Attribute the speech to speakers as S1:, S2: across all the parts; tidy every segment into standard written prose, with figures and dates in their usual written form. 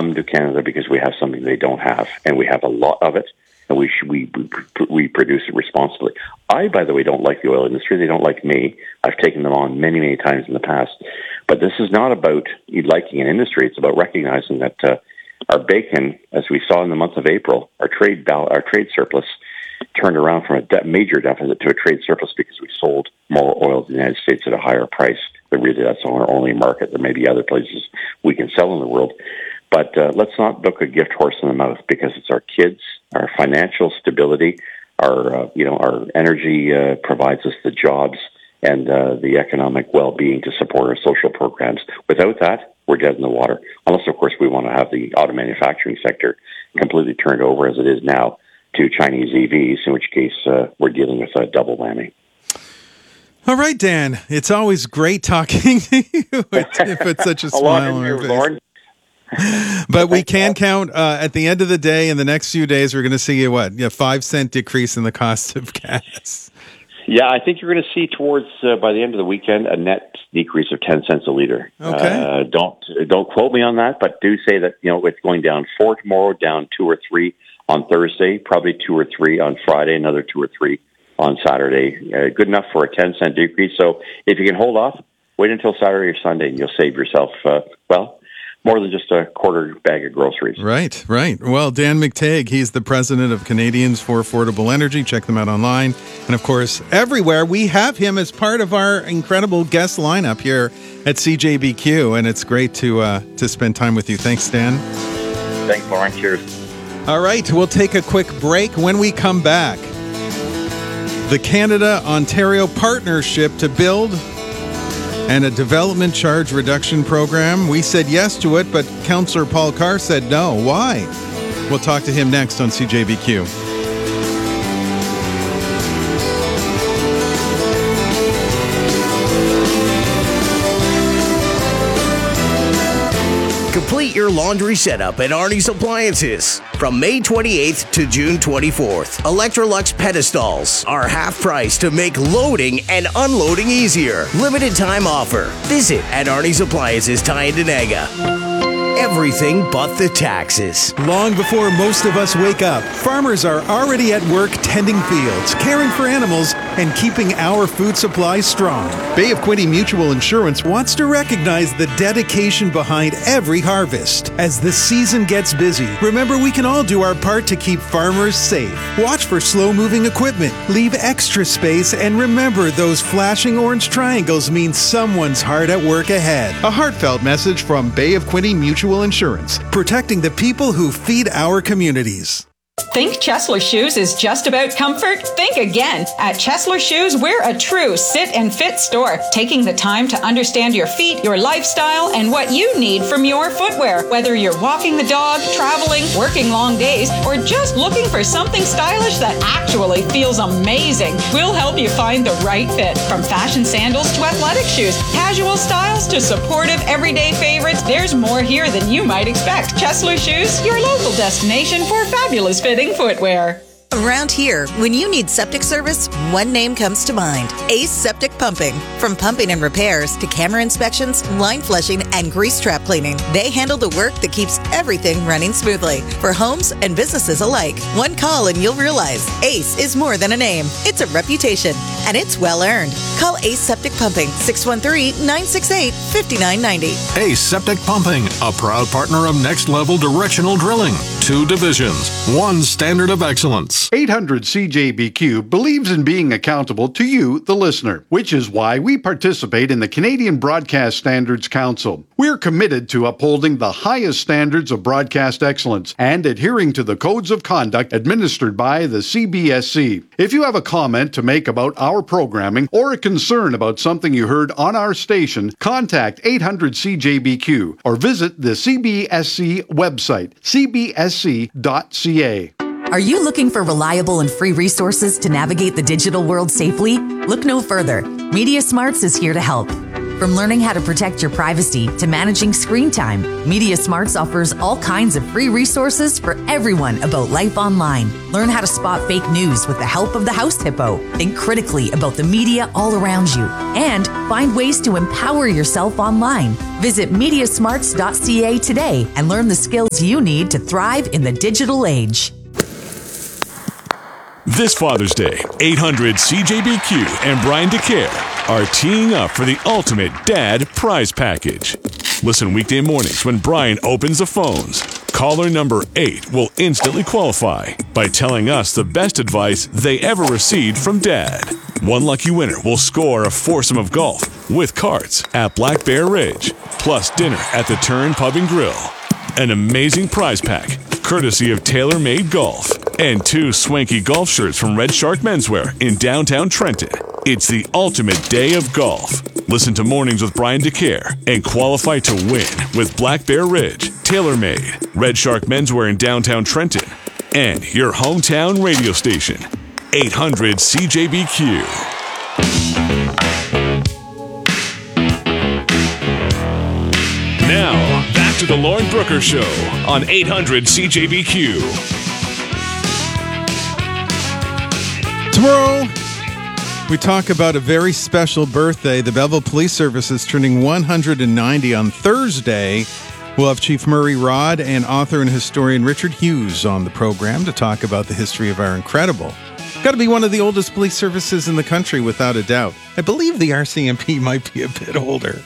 S1: come to Canada because we have something they don't have, and we have a lot of it, and we produce it responsibly. I, by the way, don't like the oil industry. They don't like me. I've taken them on many, many times in the past. But this is not about you liking an industry. It's about recognizing that our bacon, as we saw in the month of April, our trade surplus turned around from a major deficit to a trade surplus because we sold more oil to the United States at a higher price. But really, that's our only market. There may be other places we can sell in the world. But let's not look a gift horse in the mouth, because it's our kids, our financial stability, our energy provides us the jobs and the economic well-being to support our social programs. Without that, we're dead in the water. Unless, of course, we want to have the auto manufacturing sector completely turned over, as it is now, to Chinese EVs, in which case we're dealing with a double whammy.
S2: All right, Dan. It's always great talking to you. If it's such a smile on your face. Lauren. But we can count at the end of the day, in the next few days, we're going to see a 5 cent decrease in the cost of gas.
S1: Yeah, I think you're going to see towards by the end of the weekend a net decrease of 10 cents a liter.
S3: Okay.
S1: Don't quote me on that, but do say that it's going down 4 tomorrow, down 2 or 3 on Thursday, probably 2 or 3 on Friday, another 2 or 3 on Saturday. Good enough for a 10 cent decrease. So if you can hold off, wait until Saturday or Sunday, and you'll save yourself more than just a quarter bag of groceries.
S3: Right. Well, Dan McTeague, he's the president of Canadians for Affordable Energy. Check them out online. And, of course, everywhere. We have him as part of our incredible guest lineup here at CJBQ, and it's great to spend time with you. Thanks, Dan.
S1: Thanks, Lauren. Cheers.
S3: All right, we'll take a quick break. When we come back, the Canada-Ontario partnership to build and a development charge reduction program. We said yes to it, but Councillor Paul Carr said no. Why? We'll talk to him next on CJBQ.
S4: Complete your laundry setup at Arnie's Appliances. From May 28th to June 24th, Electrolux pedestals are half price to make loading and unloading easier. Limited time offer. Visit at Arnie's Appliances, Tyendinaga. Everything but the taxes.
S5: Long before most of us wake up, farmers are already at work tending fields, caring for animals, and keeping our food supply strong. Bay of Quinte Mutual Insurance wants to recognize the dedication behind every harvest. As the season gets busy, remember we can all do our part to keep farmers safe. Watch for slow-moving equipment, leave extra space, and remember those flashing orange triangles mean someone's hard at work ahead. A heartfelt message from Bay of Quinte Mutual Insurance, protecting the people who feed our communities.
S6: Think Chesler Shoes is just about comfort? Think again. At Chesler Shoes, we're a true sit and fit store, taking the time to understand your feet, your lifestyle, and what you need from your footwear. Whether you're walking the dog, traveling, working long days, or just looking for something stylish that actually feels amazing, we'll help you find the right fit. From fashion sandals to athletic shoes, casual styles to supportive everyday favorites, there's more here than you might expect. Chesler Shoes, your local destination for fabulous fitting footwear.
S7: Around here, when you need septic service, one name comes to mind: Ace Septic Pumping. From pumping and repairs to camera inspections, line flushing, and grease trap cleaning, they handle the work that keeps everything running smoothly for homes and businesses alike. One call and you'll realize Ace is more than a name. It's a reputation, and it's well earned. Call Ace Septic Pumping, 613-968-5990.
S8: Ace Septic Pumping, a proud partner of Next Level Directional Drilling. 2 divisions, 1 standard of excellence.
S9: 800 CJBQ believes in being accountable to you, the listener, which is why we participate in the Canadian Broadcast Standards Council. We're committed to upholding the highest standards of broadcast excellence and adhering to the codes of conduct administered by the CBSC. If you have a comment to make about our programming or a concern about something you heard on our station, contact 800 CJBQ or visit the CBSC website, cbsc.ca.
S10: Are you looking for reliable and free resources to navigate the digital world safely? Look no further. Media Smarts is here to help. From learning how to protect your privacy to managing screen time, Media Smarts offers all kinds of free resources for everyone about life online. Learn how to spot fake news with the help of the House Hippo. Think critically about the media all around you and find ways to empower yourself online. Visit mediasmarts.ca today and learn the skills you need to thrive in the digital age.
S11: This Father's Day, 800 CJBQ and Brian DeCare are teeing up for the ultimate dad prize package. Listen weekday mornings when Brian opens the phones. Caller number 8 will instantly qualify by telling us the best advice they ever received from dad. One lucky winner will score a foursome of golf with carts at Black Bear Ridge, plus dinner at the Turn Pub and Grill. An amazing prize pack, courtesy of Tailor Made Golf, and 2 swanky golf shirts from Red Shark Menswear in downtown Trenton. It's the ultimate day of golf. Listen to Mornings with Brian DeCare and qualify to win with Black Bear Ridge, Tailor Made, Red Shark Menswear in downtown Trenton, and your hometown radio station, 800 CJBQ. Now, back to the Lauren Brooker Show on 800 CJBQ.
S3: Tomorrow, we talk about a very special birthday. The Belleville Police Service is turning 190 on Thursday. We'll have Chief Murray Rod and author and historian Richard Hughes on the program to talk about the history of our incredible. Got to be one of the oldest police services in the country, without a doubt. I believe the RCMP might be a bit older.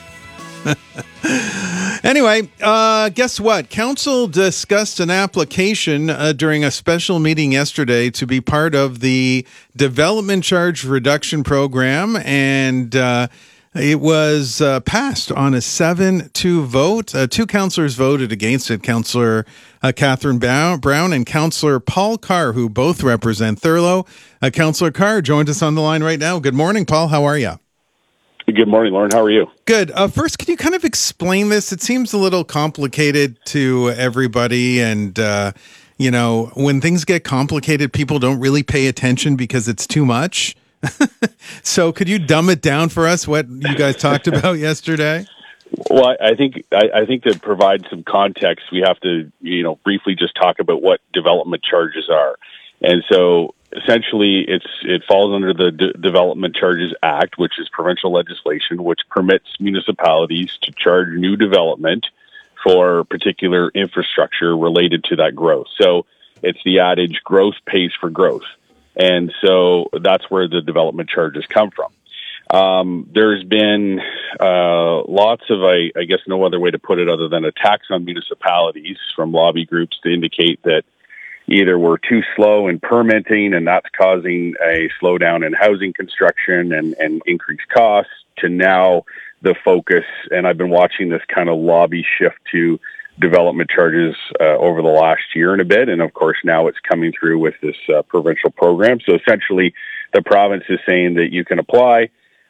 S3: Anyway, guess what? Council discussed an application during a special meeting yesterday to be part of the Development Charge Reduction Program, and it was passed on a 7-2 vote. 2 councillors voted against it, Councillor Catherine Brown and Councillor Paul Carr, who both represent Thurlow. Councillor Carr joins us on the line right now. Good morning, Paul. How are you?
S12: Good morning, Lauren. How are you?
S3: Good. First, can you kind of explain this? It seems a little complicated to everybody. And, when things get complicated, people don't really pay attention because it's too much. So could you dumb it down for us, what you guys talked about yesterday?
S12: Well, I think to provide some context, we have to, briefly just talk about what development charges are. And so essentially it falls under the Development Charges Act, which is provincial legislation, which permits municipalities to charge new development for particular infrastructure related to that growth. So it's the adage, growth pays for growth. And so that's where the development charges come from. There's been lots of, I guess no other way to put it other than attacks on municipalities from lobby groups to indicate that either we're too slow in permitting and that's causing a slowdown in housing construction and increased costs, to now the focus, and I've been watching this kind of lobby shift to development charges over the last year and a bit, and of course now it's coming through with this provincial program. So essentially the province is saying that you can apply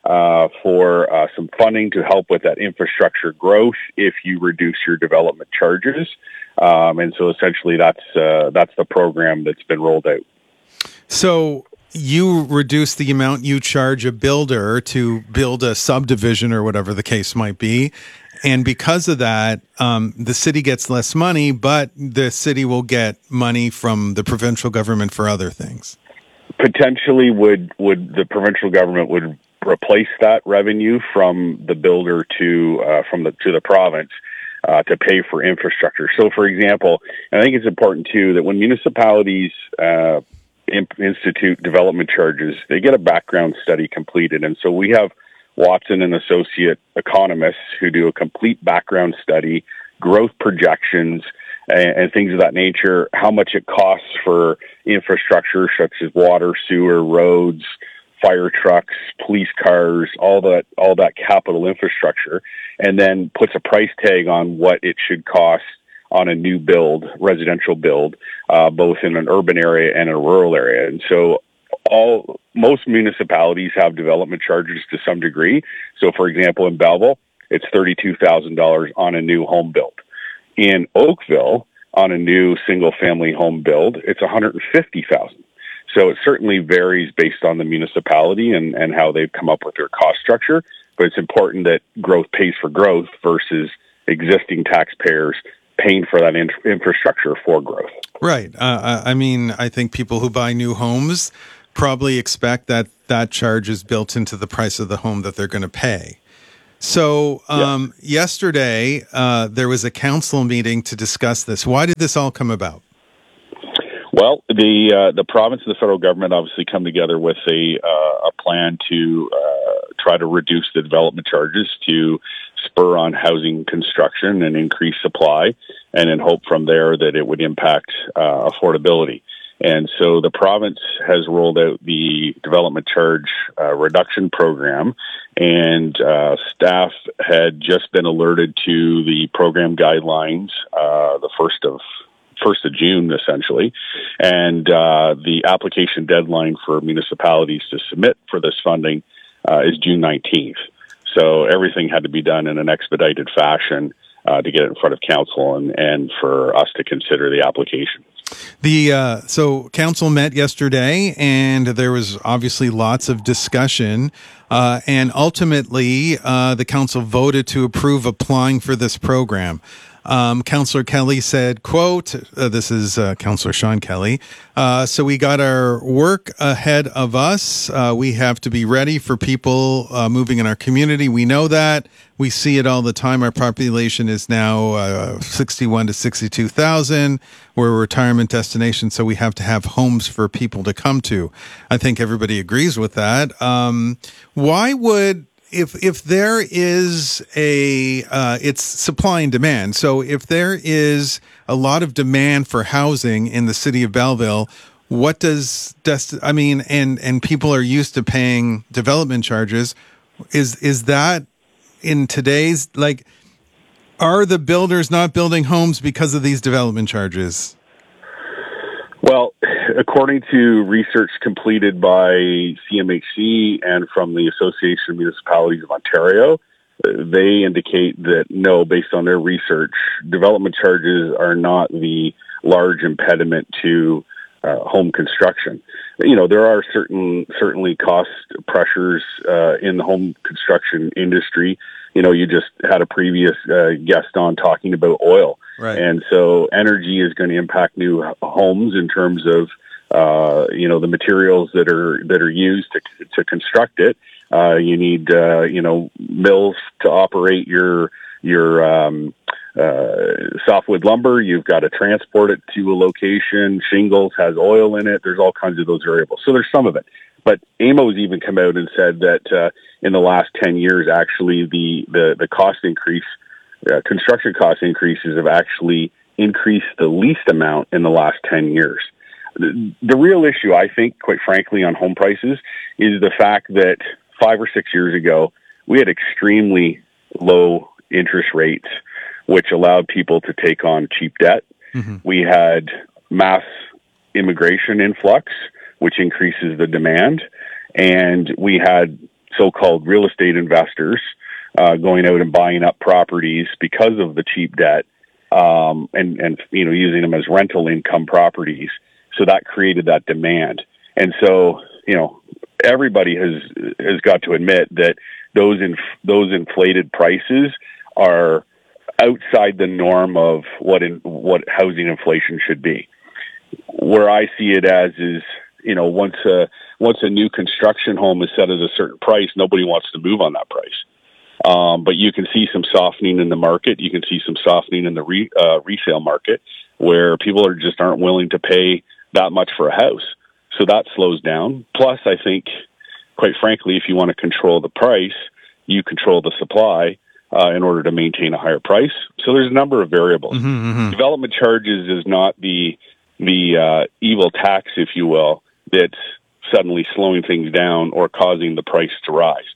S12: for some funding to help with that infrastructure growth if you reduce your development charges. And so essentially that's the program that's been rolled out. So you reduce the amount you charge a builder to build a subdivision or whatever the case might be. And because of that, the city gets less money, but the city will get money from the provincial government for other things. Potentially would the provincial government would replace that revenue from the builder to the province to pay for infrastructure. So, for example, and I think it's important too that when municipalities institute development charges, they get a background study completed, and so we have Watson and Associate economists who do a complete background study, growth projections, and things of that nature, how much it costs for infrastructure such as water, sewer, roads, fire trucks, police cars, all that capital infrastructure, and then puts a price tag on what it should cost on a new build, residential build, both in an urban area and a rural area. And so most municipalities have development charges to some degree. So, for example, in Belleville, it's $32,000 on a new home build. In Oakville, on a new single-family home build, it's $150,000. So it certainly varies based on the municipality and how they've come up with their cost structure. but it's important that growth pays for growth versus existing taxpayers paying for that infrastructure for growth.
S3: Right. I mean, I think people who buy new homes probably expect that charge is built into the price of the home that they're going to pay. So yesterday, there was a council meeting to discuss this. Why did this all come about?
S12: Well, the province and the federal government obviously come together with a plan to try to reduce the development charges to spur on housing construction and increase supply, and in hope from there that it would impact affordability. And so the province has rolled out the development charge reduction program, and staff had just been alerted to the program guidelines the 1st of June, essentially. And the application deadline for municipalities to submit for this funding is June 19th. So everything had to be done in an expedited fashion to get it in front of council and for us to consider the application.
S3: So council met yesterday, and there was obviously lots of discussion, and ultimately the council voted to approve applying for this program. Councillor Kelly said, quote, this is Councillor Sean Kelly, so we got our work ahead of us. We have to be ready for people moving in our community. We know that. We see it all the time. Our population is now 61 to 62,000. We're a retirement destination, so we have to have homes for people to come to. I think everybody agrees with that. Why would... If there is it's supply and demand. So if there is a lot of demand for housing in the city of Belleville, what and people are used to paying development charges, is that in today's, are the builders not building homes because of these development charges?
S12: Well, according to research completed by CMHC and from the Association of Municipalities of Ontario, they indicate that no, based on their research, development charges are not the large impediment to home construction. You know, there are certainly cost pressures in the home construction industry. You know, you just had a previous guest on talking about oil.
S3: Right.
S12: And so energy is going to impact new homes in terms of, the materials that are used to construct it. You need, mills to operate your softwood lumber. You've got to transport it to a location. Shingles has oil in it. There's all kinds of those variables. So there's some of it. But AMO's even come out and said that in the last 10 years, actually, the cost increase, construction cost increases have actually increased the least amount in the last 10 years. The real issue, I think, quite frankly, on home prices is the fact that 5 or 6 years ago, we had extremely low interest rates, which allowed people to take on cheap debt. Mm-hmm. We had mass immigration influx, which increases the demand. And we had so-called real estate investors going out and buying up properties because of the cheap debt and using them as rental income properties. So that created that demand. And so, everybody has got to admit that those inflated prices are outside the norm of what housing inflation should be. Where I see it as is, once a new construction home is set at a certain price, nobody wants to move on that price. But you can see some softening in the market. You can see some softening in the resale market where people aren't willing to pay that much for a house. So that slows down. Plus, I think, quite frankly, if you want to control the price, you control the supply in order to maintain a higher price. So there's a number of variables. Mm-hmm, mm-hmm. Development charges is not the evil tax, if you will, that's suddenly slowing things down or causing the price to rise.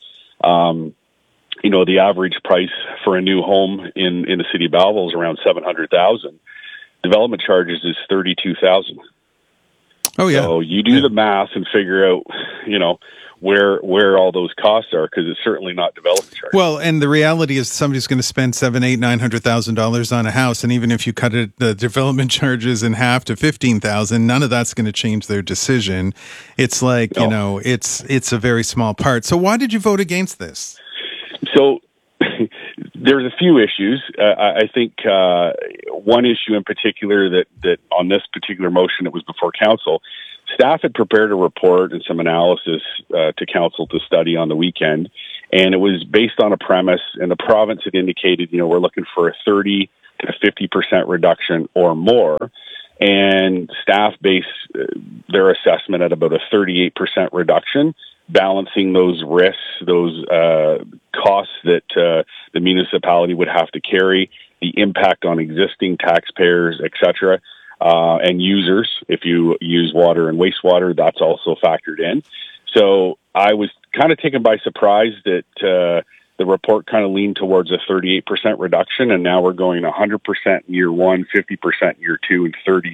S12: The average price for a new home in the city of Belleville is around $700,000. Development charges is $32,000.
S3: Oh yeah.
S12: So you do the math and figure out, where all those costs are, because it's certainly not development charges.
S3: Well, and the reality is somebody's going to spend $900,000 on a house, and even if you cut the development charges in half to $15,000, none of that's going to change their decision. It's like it's a very small part. So why did you vote against this?
S12: So there's a few issues. I think one issue in particular that on this particular motion that was before council, staff had prepared a report and some analysis to council to study on the weekend, and it was based on a premise, and the province had indicated, we're looking for a 30 to 50% reduction or more, and staff based their assessment at about a 38% reduction, balancing those risks, those costs that the municipality would have to carry, the impact on existing taxpayers, etc., and users. If you use water and wastewater, that's also factored in. So I was kind of taken by surprise that the report kind of leaned towards a 38% reduction, and now we're going 100% in year 1, 50% in year 2, and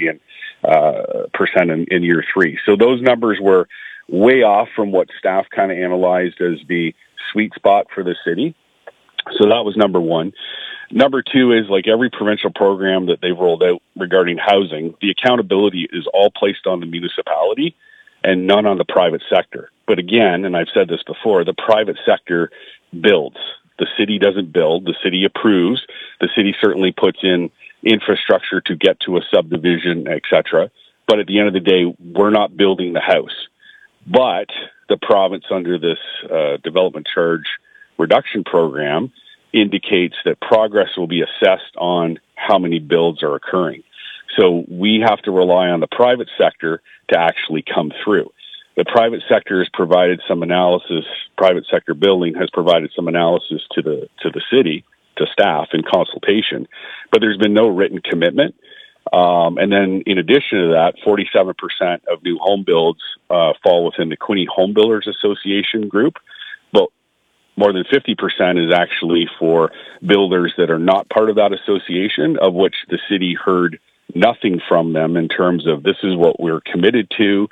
S12: 30% in year 3. So those numbers were way off from what staff kind of analyzed as the sweet spot for the city. So that was number one. Number two is, like every provincial program that they've rolled out regarding housing, the accountability is all placed on the municipality and none on the private sector. But again, and I've said this before, the private sector builds. The city doesn't build. The city approves. The city certainly puts in infrastructure to get to a subdivision, etc. But at the end of the day, we're not building the house. But the province, under this development charge reduction program, indicates that progress will be assessed on how many builds are occurring. So we have to rely on the private sector to actually come through. The private sector has provided some analysis, private sector building has provided some analysis to the city, to staff in consultation, but there's been no written commitment. And then in addition to that, 47% of new home builds fall within the Quinte Home Builders Association group, but more than 50% is actually for builders that are not part of that association, of which the city heard nothing from them in terms of this is what we're committed to.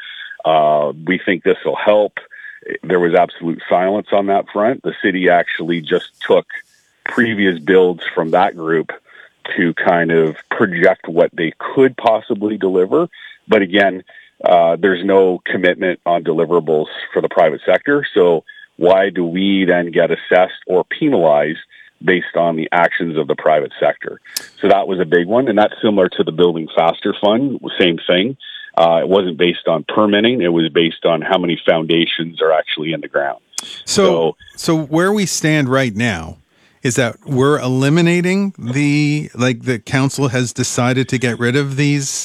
S12: We think this will help. There was absolute silence on that front. The city actually just took previous builds from that group to kind of project what they could possibly deliver. But again, there's no commitment on deliverables for the private sector. So why do we then get assessed or penalized based on the actions of the private sector? So that was a big one. And that's similar to the Building Faster Fund, same thing. It wasn't based on permitting. It was based on how many foundations are actually in the ground.
S3: So where we stand right now is that we're eliminating the council has decided to get rid of these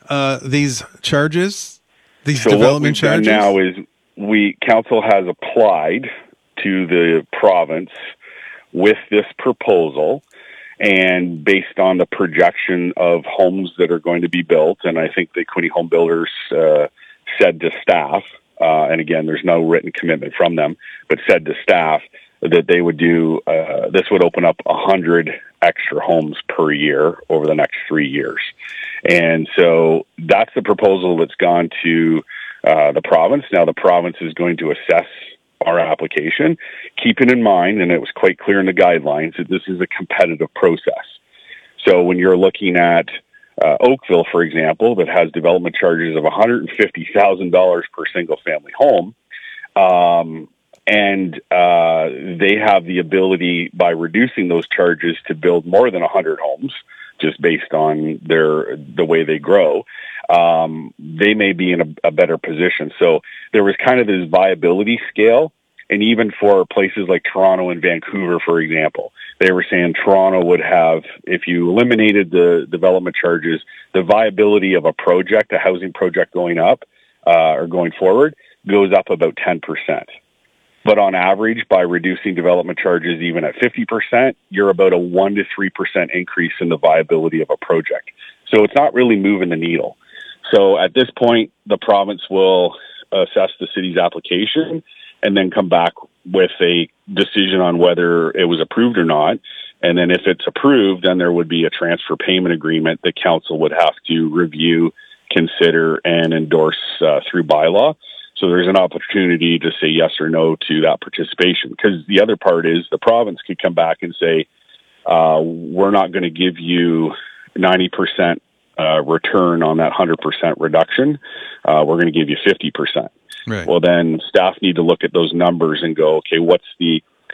S3: charges, these development charges.
S12: Now is council has applied to the province with this proposal, and based on the projection of homes that are going to be built, and I think the Quinte Home Builders said to staff, and again, there's no written commitment from them, but said to staff that they would do, this would open up 100 extra homes per year over the next 3 years. And so that's the proposal that's gone to the province. Now the province is going to assess our application, keeping in mind, and it was quite clear in the guidelines, that this is a competitive process. So when you're looking at Oakville, for example, that has development charges of $150,000 per single family home, and they have the ability, by reducing those charges, to build more than 100 homes, just based on the way they grow, they may be in a better position. So there was kind of this viability scale. And even for places like Toronto and Vancouver, for example, they were saying Toronto would have, if you eliminated the development charges, the viability of a project, a housing project going up or going forward, goes up about 10%. But on average, by reducing development charges even at 50%, you're about a 1 to 3% increase in the viability of a project. So it's not really moving the needle. So at this point, the province will assess the city's application and then come back with a decision on whether it was approved or not. And then if it's approved, then there would be a transfer payment agreement that council would have to review, consider, and endorse through bylaw. So there's an opportunity to say yes or no to that participation. Because the other part is the province could come back and say, we're not going to give you 90% return on that 100% reduction. We're going to give you 50%. Right. Well, then staff need to look at those numbers and go, okay, what's the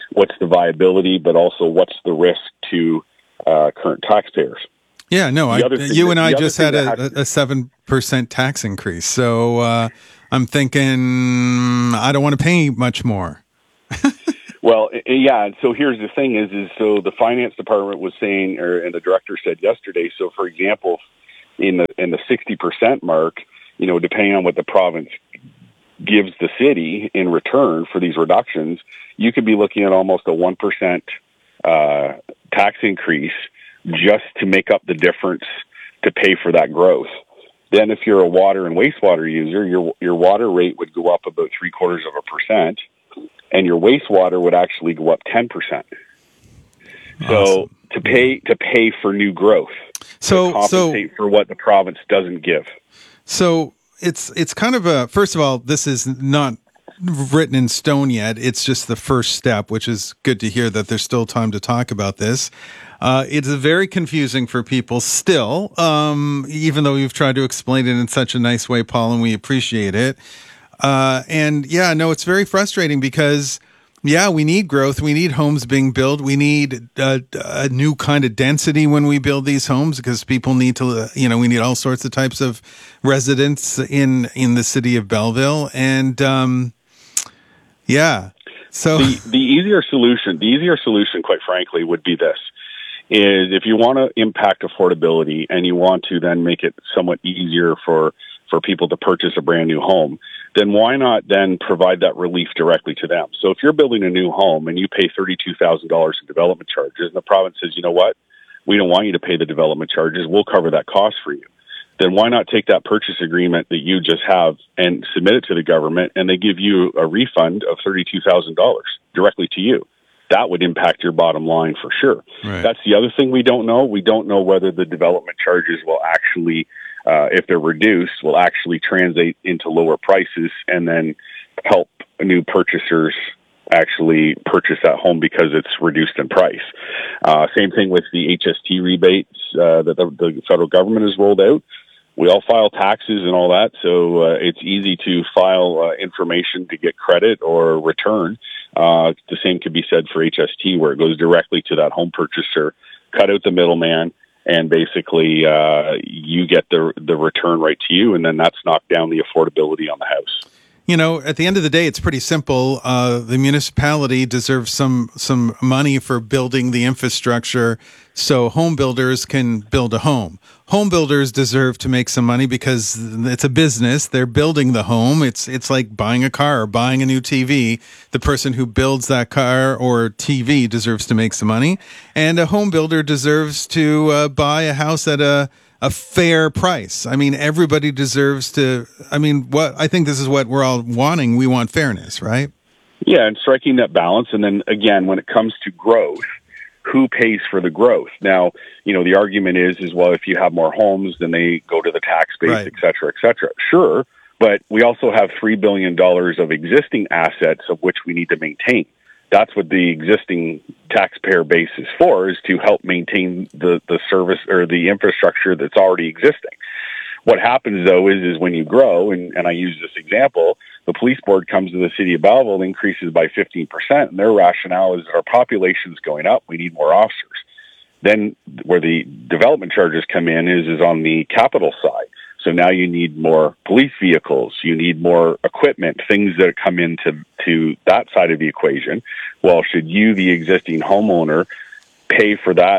S12: what's the viability, but also what's the risk to current taxpayers.
S3: Yeah, no, you and I just had a 7% tax increase. So I'm thinking I don't want to pay much more.
S12: Well, yeah. And so here's the thing is so the finance department was saying, and the director said yesterday, so for example, in the 60% mark, depending on what the province gives the city in return for these reductions, you could be looking at almost a 1% tax increase just to make up the difference to pay for that growth. Then if you're a water and wastewater user, your water rate would go up about 0.75%, and your wastewater would actually go up 10%. Awesome. So to pay for new growth, to compensate for what the province doesn't give.
S3: So it's kind of first of all, this is not written in stone yet. It's just the first step, which is good to hear that there's still time to talk about this. It's very confusing for people still, even though you've tried to explain it in such a nice way, Paul, and we appreciate it. It's very frustrating because, we need growth. We need homes being built. We need a new kind of density when we build these homes because people need to, we need all sorts of types of residents in the city of Belleville. And, so
S12: the easier solution, quite frankly, would be this. Is if you want to impact affordability and you want to then make it somewhat easier for people to purchase a brand new home, then why not then provide that relief directly to them? So if you're building a new home and you pay $32,000 in development charges and the province says, you know what, we don't want you to pay the development charges, we'll cover that cost for you. Then why not take that purchase agreement that you just have and submit it to the government and they give you a refund of $32,000 directly to you? That would impact your bottom line for sure.
S3: Right.
S12: That's the other thing we don't know. We don't know whether the development charges will actually, if they're reduced, will actually translate into lower prices and then help new purchasers actually purchase that home because it's reduced in price. Same thing with the HST rebates that the federal government has rolled out. We all file taxes and all that, so it's easy to file information to get credit or return. The same could be said for HST, where it goes directly to that home purchaser, cut out the middleman, and basically you get the return right to you, and then that's knocked down the affordability on the house.
S3: At the end of the day, it's pretty simple. The municipality deserves some money for building the infrastructure so home builders can build a home. Home builders deserve to make some money because it's a business. They're building the home. It's like buying a car or buying a new TV. The person who builds that car or TV deserves to make some money. And a home builder deserves to buy a house at a fair price. I mean, everybody deserves to, I think this is what we're all wanting. We want fairness, right?
S12: Yeah, and striking that balance. And then again, when it comes to growth, who pays for the growth? Now, the argument is well, if you have more homes, then they go to the tax base,
S3: right,
S12: et cetera, et cetera. Sure. But we also have $3 billion of existing assets of which we need to maintain. That's what the existing taxpayer base is for, is to help maintain the service or the infrastructure that's already existing. What happens, though, is when you grow, and I use this example, the police board comes to the city of Belleville, increases by 15%, and their rationale is our population's going up, we need more officers. Then where the development charges come in is on the capital side. So now you need more police vehicles, you need more equipment, things that come into that side of the equation. Well, should you, the existing homeowner, pay for that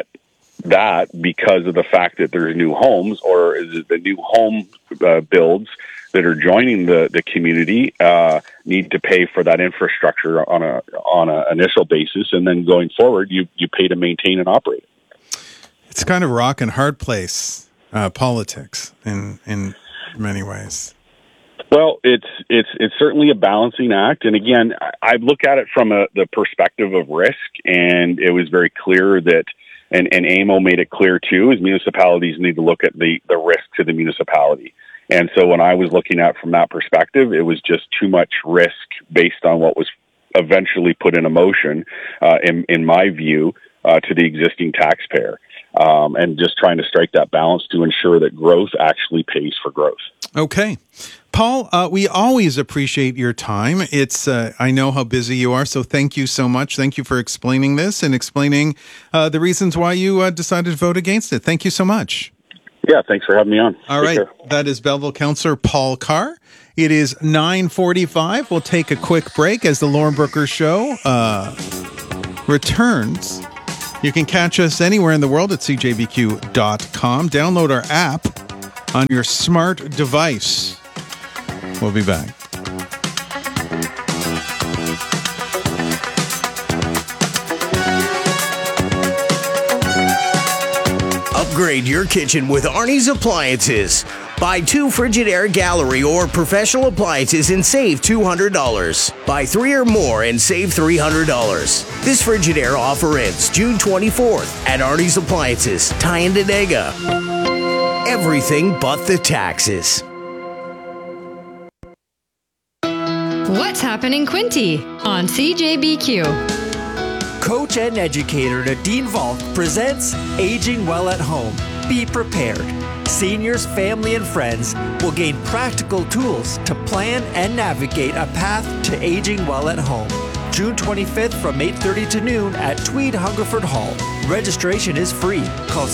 S12: because of the fact that there's new homes, or is it the new home builds that are joining the community need to pay for that infrastructure on a initial basis, and then going forward, you pay to maintain and operate it?
S3: It's kind of rock and hard place politics in many ways.
S12: Well, it's certainly a balancing act, and again, I look at it from the perspective of risk, and it was very clear that. And AMO made it clear, too, is municipalities need to look at the risk to the municipality. And so when I was looking at from that perspective, it was just too much risk based on what was eventually put in motion, in my view, to the existing taxpayer. and just trying to strike that balance to ensure that growth actually pays for growth.
S3: Okay. Paul, we always appreciate your time. It's I know how busy you are, so thank you so much. Thank you for explaining this and explaining the reasons why you decided to vote against it. Thank you so much.
S12: Yeah, thanks for having me on.
S3: All right. That is Belleville Councillor Paul Carr. It is 9:45. We'll take a quick break as the Lauren Brooker Show returns. You can catch us anywhere in the world at cjbq.com. Download our app on your smart device. We'll be back.
S4: Upgrade your kitchen with Arnie's Appliances. Buy 2 Frigidaire Gallery or professional appliances and save $200. Buy 3 or more and save $300. This Frigidaire offer ends June 24th at Arnie's Appliances, Tynedega. Everything but the taxes.
S13: What's happening, Quinty, on CJBQ?
S14: Coach and educator Nadine Volk presents Aging Well at Home. Be prepared. Seniors, family, and friends will gain practical tools to plan and navigate a path to aging well at home. June 25th from 8:30 to noon at Tweed Hungerford Hall. Registration is free. Call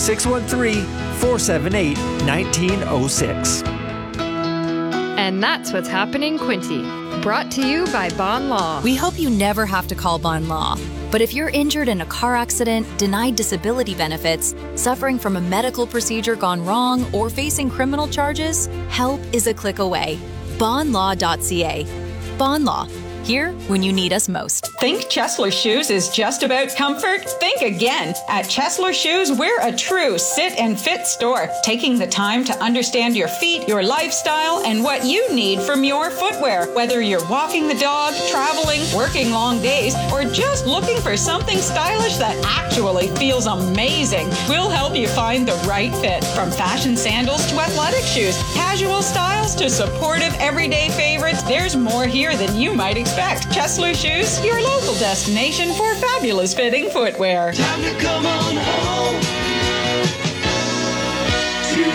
S14: 613-478-1906.
S13: And that's what's happening, Quinty. Brought to you by Bond Law.
S15: We hope you never have to call Bond Law. But if you're injured in a car accident, denied disability benefits, suffering from a medical procedure gone wrong, or facing criminal charges, help is a click away. Bondlaw.ca. Bond Law. Here when you need us most.
S6: Think Chesler Shoes is just about comfort? Think again. At Chesler Shoes, we're a true sit and fit store, taking the time to understand your feet, your lifestyle, and what you need from your footwear. Whether you're walking the dog, traveling, working long days, or just looking for something stylish that actually feels amazing, we'll help you find the right fit. From fashion sandals to athletic shoes, casual styles to supportive everyday favorites, there's more here than you might expect. Chesler Shoes, your local destination for fabulous fitting footwear.
S16: Time to come on home to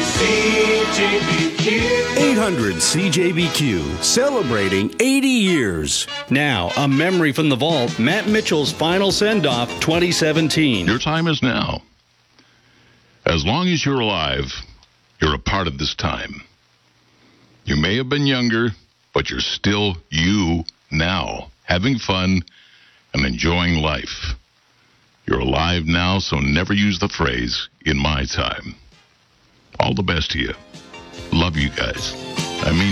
S16: CJBQ.
S17: 800 CJBQ, celebrating 80 years. Now, a memory from the vault, Matt Mitchell's final send-off 2017.
S18: Your time is now. As long as you're alive, you're a part of this time. You may have been younger, but you're still you now, having fun and enjoying life. You're alive now, so never use the phrase, in my time. All the best to you. Love you guys. I mean